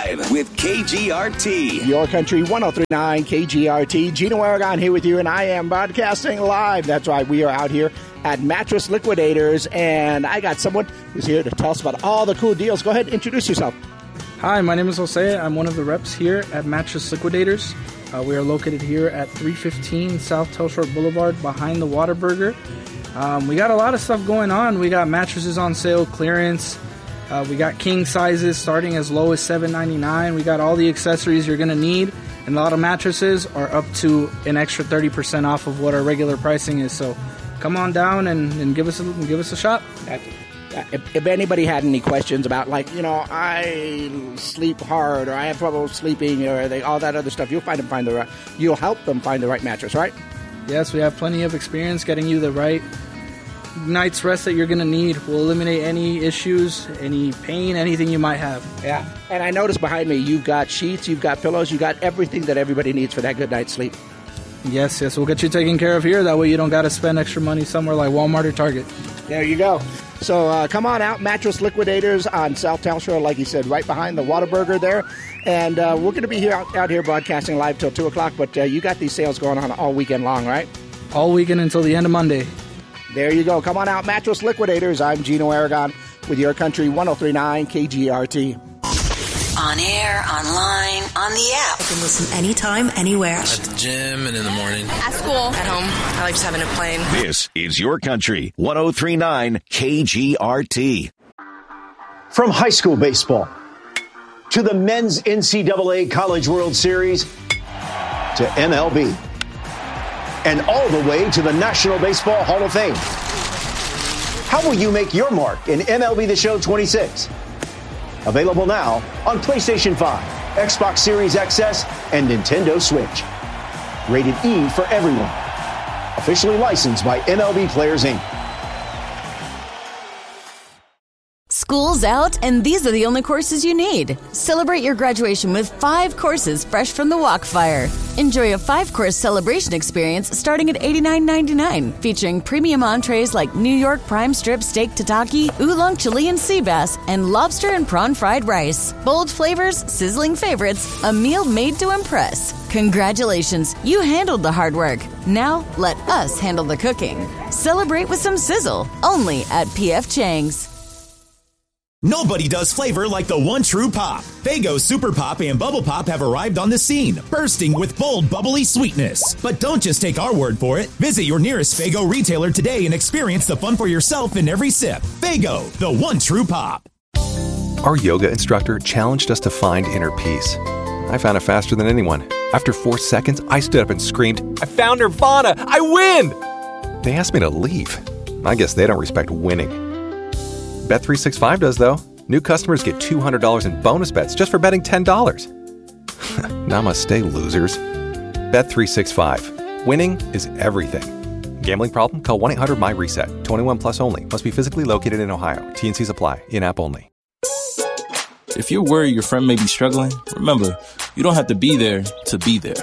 Live with KGRT. Your Country 103.9 KGRT. Gino Aragon here with you, and I am broadcasting live. That's right, we are out here at Mattress Liquidators, and I got someone who's here to tell us about all the cool deals. Go ahead, introduce yourself. Hi, my name is Jose. I'm one of the reps here at Mattress Liquidators. We are located here at 315 South Telshort Boulevard behind the Whataburger. We got a lot of stuff going on. We got mattresses on sale, clearance. We got king sizes starting as low as $7.99. We got all the accessories you're going to need. And a lot of mattresses are up to an extra 30% off of what our regular pricing is. So come on down and give us a shot. If anybody had any questions about, like, you know, I sleep hard or I have trouble sleeping or all that other stuff, you'll help them find the right mattress, right? Yes, we have plenty of experience getting you the right night's rest that you're going to need. We'll eliminate any issues, any pain, anything you might have. Yeah. And I noticed behind me, you've got sheets, you've got pillows, you've got everything that everybody needs for that good night's sleep. Yes, we'll get you taken care of here. That way you don't got to spend extra money somewhere like Walmart or Target. There you go. So come on out, Mattress Liquidators on South Telshore, like you said, right behind the Whataburger there. And we're going to be here out here broadcasting live till 2 o'clock, but you got these sales going on all weekend long, right? All weekend until the end of Monday. There you go. Come on out, Mattress Liquidators. I'm Gino Aragon with Your Country 103.9 KGRT. On air, online, on the app. You can listen anytime, anywhere. At the gym and in the morning. At school. At home. I like just having a plane. This is Your Country 103.9 KGRT. From high school baseball to the men's NCAA College World Series to MLB. And all the way to the National Baseball Hall of Fame. How will you make your mark in MLB The Show 26? Available now on PlayStation 5, Xbox Series XS, and Nintendo Switch. Rated E for everyone. Officially licensed by MLB Players, Inc. School's out, and these are the only courses you need. Celebrate your graduation with 5 courses fresh from the Walkfire. Enjoy a 5-course celebration experience starting at $89.99, featuring premium entrees like New York prime strip steak tataki, oolong Chilean sea bass, and lobster and prawn fried rice. Bold flavors, sizzling favorites, a meal made to impress. Congratulations, you handled the hard work. Now let us handle the cooking. Celebrate with some sizzle, only at P.F. Chang's. Nobody does flavor like the one true pop. Faygo Super Pop and Bubble Pop have arrived on the scene, bursting with bold, bubbly sweetness. But don't just take our word for it. Visit your nearest Faygo retailer today and experience the fun for yourself in every sip. Faygo, the one true pop. Our yoga instructor challenged us to find inner peace. I found it faster than anyone. After 4 seconds, I stood up and screamed, "I found Nirvana! I win!" They asked me to leave. I guess they don't respect winning. Bet365 does, though. New customers get $200 in bonus bets just for betting $10. Namaste, losers. Bet365. Winning is everything. Gambling problem? Call 1-800-MY-RESET. 21 plus only. Must be physically located in Ohio. T&Cs apply. In-app only. If you're worried your friend may be struggling, remember, you don't have to be there to be there.